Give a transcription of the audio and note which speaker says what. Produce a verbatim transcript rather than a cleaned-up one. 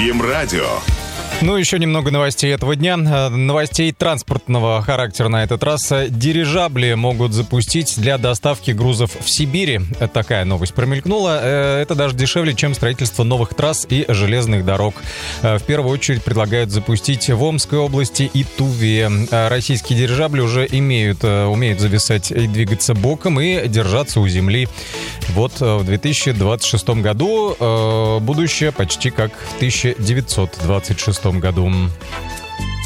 Speaker 1: Бим-радио.
Speaker 2: Ну, еще немного новостей этого дня. Новостей транспортного характера на этот раз. Дирижабли могут запустить для доставки грузов в Сибири. Такая новость промелькнула. Это даже дешевле, чем строительство новых трасс и железных дорог. В первую очередь предлагают запустить в Омской области и Туве. Российские дирижабли уже имеют, умеют зависать и двигаться боком, и держаться у земли. Вот в две тысячи двадцать шестом году будущее почти как в тысяча девятьсот двадцать шестом году.